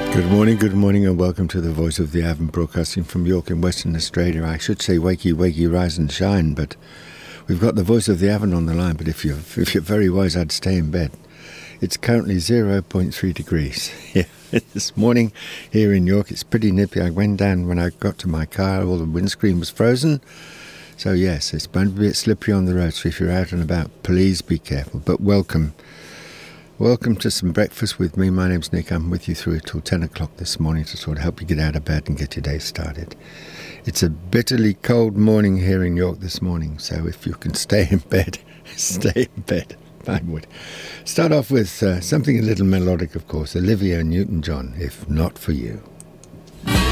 Good morning, and welcome to the Voice of the Avon, broadcasting from York in Western Australia. I should say wakey, wakey, rise and shine, but we've got the Voice of the Avon on the line, but if you're very wise, I'd stay in bed. It's currently 0.3 degrees. Yeah, this morning here in York, it's pretty nippy. I went down when I got to my car, all the windscreen was frozen. So yes, it's going to be a bit slippery on the road, so if you're out and about, please be careful. But welcome to some breakfast with me. My name's Nick. I'm with you through till 10 o'clock this morning to sort of help you get out of bed and get your day started. It's a bitterly cold morning here in York this morning, so if you can stay in bed, stay in bed. I would. Start off with something a little melodic, of course. Olivia Newton-John, If Not For You.